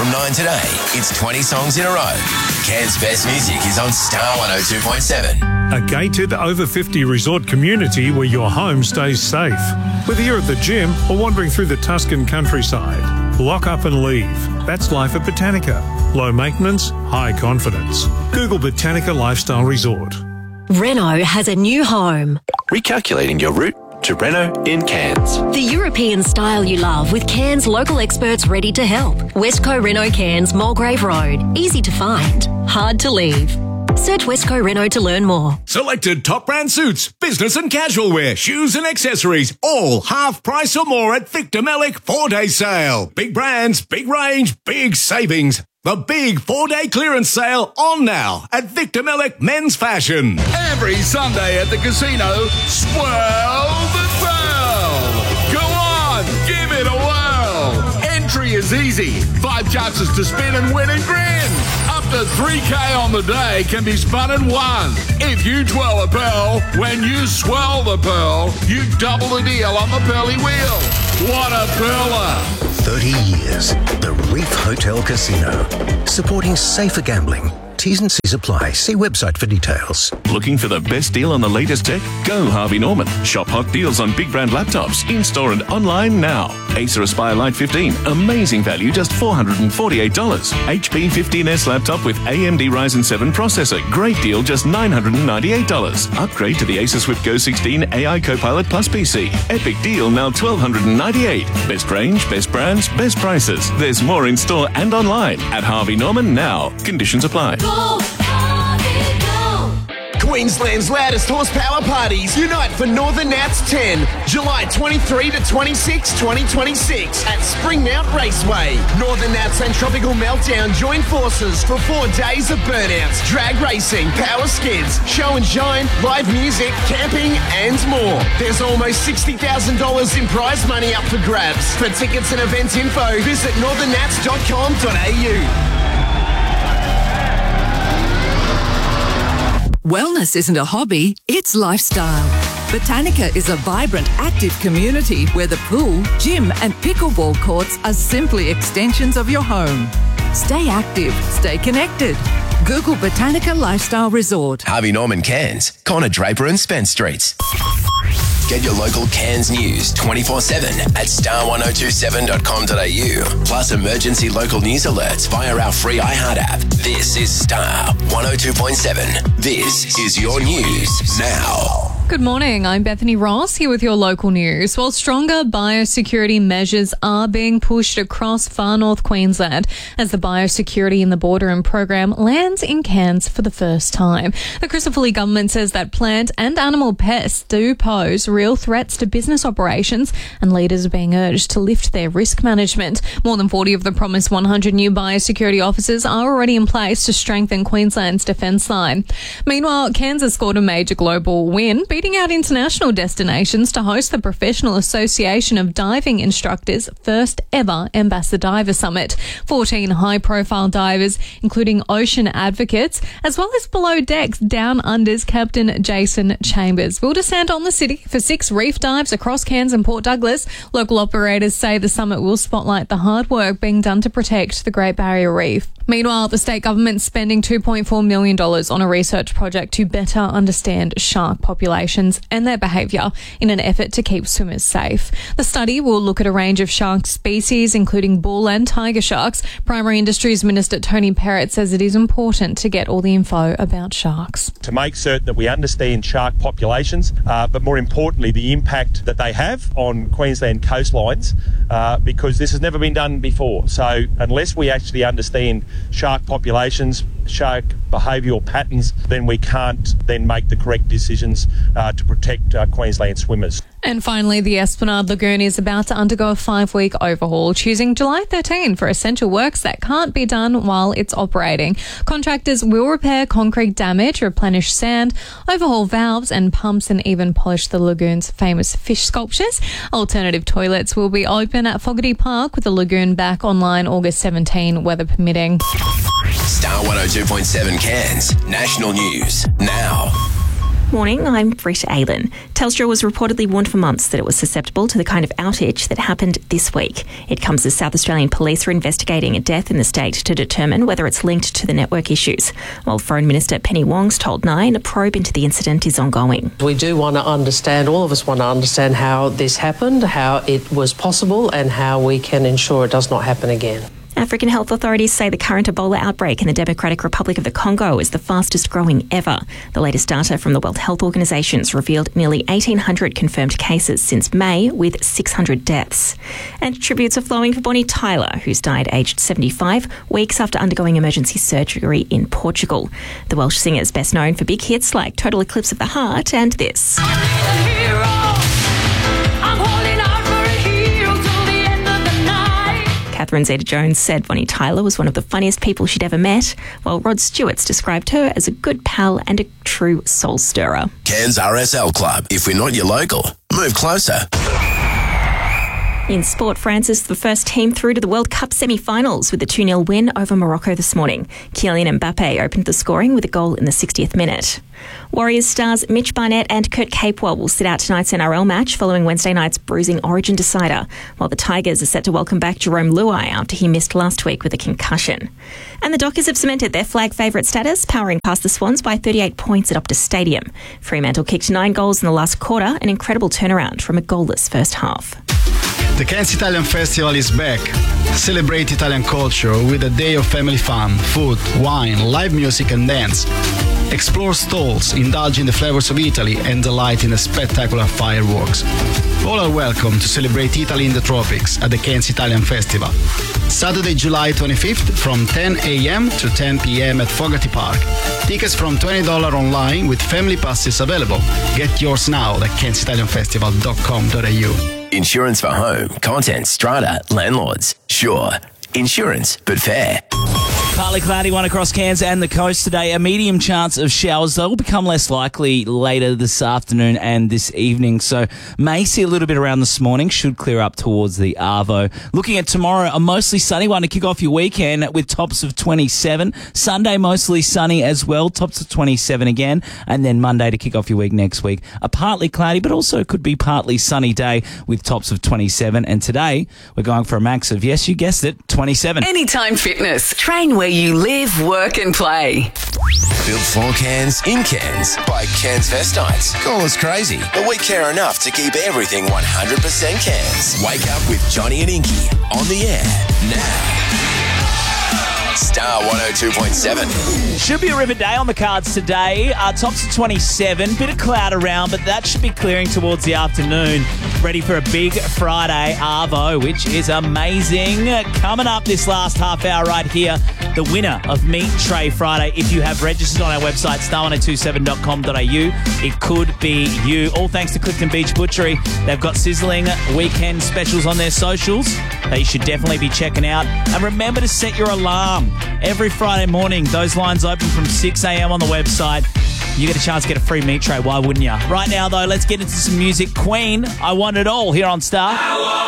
9 today, it's 20 songs in a row. Cairns' best music is on Star 102.7. A gated over 50 resort community where your home stays safe. Whether you're at the gym or wandering through the Tuscan countryside, lock up and leave. That's life at Botanica. Low maintenance, high confidence. Google Botanica Lifestyle Resort. Renault has a new home. Recalculating your route to Renault in Cairns. The European style you love with Cairns local experts ready to help. Westco Renault Cairns, Mulgrave Road. Easy to find, hard to leave. Search Westco Renault to learn more. Selected top brand suits, business and casual wear, shoes and accessories, all half price or more at Victor Melick 4-day sale. Big brands, big range, big savings. The big 4-day clearance sale on now at Victor Melick Men's Fashion. Every Sunday at the casino, swirl the pearl. Go on, give it a whirl. Entry is easy. 5 chances to spin and win and grin. Up to 3K on the day can be spun and won. If you twirl a pearl, when you swirl the pearl, you double the deal on the pearly wheel. What a pearler. 30 years. The Reef Hotel Casino. Supporting safer gambling. T's and C's apply. See website for details. Looking for the best deal on the latest tech? Go Harvey Norman. Shop hot deals on big brand laptops, in-store and online now. Acer Aspire Lite 15, amazing value, just $448. HP 15S laptop with AMD Ryzen 7 processor, great deal, just $998. Upgrade to the Acer Swift Go 16 AI Copilot Plus PC. Epic deal, now $1,298. Best range, best brands, best prices. There's more in store and online at Harvey Norman now. Conditions apply. Queensland's loudest horsepower parties unite for Northern Nats 10, July 23 to 26, 2026 at Springmount Raceway. Northern Nats and Tropical Meltdown join forces for 4 days of burnouts, drag racing, power skids, show and shine, live music, camping and more. There's almost $60,000 in prize money up for grabs. For tickets and event info, visit northernnats.com.au. Wellness isn't a hobby, it's lifestyle. Botanica is a vibrant, active community where the pool, gym and pickleball courts are simply extensions of your home. Stay active, stay connected. Google Botanica Lifestyle Resort. Harvey Norman Cairns, Connor Draper and Spence Streets. Get your local Cairns news 24/7 at star1027.com.au. Plus emergency local news alerts via our free iHeart app. This is Star 102.7. This is your news now. Good morning, I'm Bethany Ross here with your local news. While stronger biosecurity measures are being pushed across far north Queensland as the biosecurity in the Border program lands in Cairns for the first time. The Crisafulli government says that plant and animal pests do pose real threats to business operations and leaders are being urged to lift their risk management. More than 40 of the promised 100 new biosecurity officers are already in place to strengthen Queensland's defence line. Meanwhile, Cairns has scored a major global win, beating out international destinations to host the Professional Association of Diving Instructors' first ever Ambassador Diver Summit. 14 high-profile divers, including ocean advocates, as well as below decks Down Under's Captain Jason Chambers, will descend on the city for 6 reef dives across Cairns and Port Douglas. Local operators say the summit will spotlight the hard work being done to protect the Great Barrier Reef. Meanwhile, the state government's spending $2.4 million on a research project to better understand shark populations and their behaviour in an effort to keep swimmers safe. The study will look at a range of shark species, including bull and tiger sharks. Primary Industries Minister Tony Perrott says it is important to get all the info about sharks. To make certain that we understand shark populations, but more importantly, the impact that they have on Queensland coastlines, because this has never been done before. So unless we actually understand shark populations, shark behavioural patterns, then we can't then make the correct decisions to protect Queensland swimmers. And finally, the Esplanade Lagoon is about to undergo a 5-week overhaul, choosing July 13 for essential works that can't be done while it's operating. Contractors will repair concrete damage, replenish sand, overhaul valves and pumps, and even polish the lagoon's famous fish sculptures. Alternative toilets will be open at Fogarty Park, with the lagoon back online August 17, weather permitting. Star 102.7 Cairns, national news now. Morning, I'm Britt Aylan. Telstra was reportedly warned for months that it was susceptible to the kind of outage that happened this week. It comes as South Australian police are investigating a death in the state to determine whether it's linked to the network issues. While Foreign Minister Penny Wong's told Nine a probe into the incident is ongoing. We do want to understand, all of us want to understand how this happened, how it was possible and how we can ensure it does not happen again. African health authorities say the current Ebola outbreak in the Democratic Republic of the Congo is the fastest growing ever. The latest data from the World Health Organization's revealed nearly 1,800 confirmed cases since May, with 600 deaths. And tributes are flowing for Bonnie Tyler, who's died aged 75, weeks after undergoing emergency surgery in Portugal. The Welsh singer is best known for big hits like Total Eclipse of the Heart and this. Catherine Zeta-Jones said Bonnie Tyler was one of the funniest people she'd ever met, while Rod Stewart's described her as a good pal and a true soul stirrer. Cairns RSL Club. If we're not your local, move closer. In sport, France is the first team through to the World Cup semi-finals with a 2-0 win over Morocco this morning. Kylian Mbappe opened the scoring with a goal in the 60th minute. Warriors stars Mitch Barnett and Kurt Capewell will sit out tonight's NRL match following Wednesday night's bruising Origin decider, while the Tigers are set to welcome back Jerome Luai after he missed last week with a concussion. And the Dockers have cemented their flag favourite status, powering past the Swans by 38 points at Optus Stadium. Fremantle kicked 9 goals in the last quarter, an incredible turnaround from a goalless first half. The Cairns Italian Festival is back. Celebrate Italian culture with a day of family fun, food, wine, live music and dance. Explore stalls, indulge in the flavors of Italy and delight in the spectacular fireworks. All are welcome to celebrate Italy in the tropics at the Cairns Italian Festival. Saturday, July 25th from 10 a.m. to 10 p.m. at Fogarty Park. Tickets from $20 online with family passes available. Get yours now at cairnsitalianfestival.com.au. Insurance for home, contents, strata, landlords. Sure. Insurance, but fair. Partly cloudy one across Cairns and the coast today. A medium chance of showers. They will become less likely later this afternoon and this evening. So may see a little bit around this morning. Should clear up towards the Arvo. Looking at tomorrow, a mostly sunny one to kick off your weekend with tops of 27. Sunday mostly sunny as well. Tops of 27 again. And then Monday to kick off your week next week. A partly cloudy but also could be partly sunny day with tops of 27. And today we're going for a max of, yes, you guessed it, 27. Anytime Fitness. Train where you live, work and play. Built for Cairns, in Cairns, by Cairns Vestites. Call us crazy, but we care enough to keep everything 100% Cairns. Wake up with Johnny and Inky on the air now. Star 102.7. Should be a river day on the cards today. Tops of 27. Bit of cloud around, but that should be clearing towards the afternoon. Ready for a big Friday Arvo, which is amazing. Coming up this last half hour right here, the winner of Meat Tray Friday. If you have registered on our website, star1027.com.au, it could be you. All thanks to Clifton Beach Butchery. They've got sizzling weekend specials on their socials that you should definitely be checking out. And remember to set your alarm. Every Friday morning, those lines open from 6 a.m. on the website. You get a chance to get a free meat tray. Why wouldn't you? Right now, though, let's get into some music. Queen, I Want It All here on Star.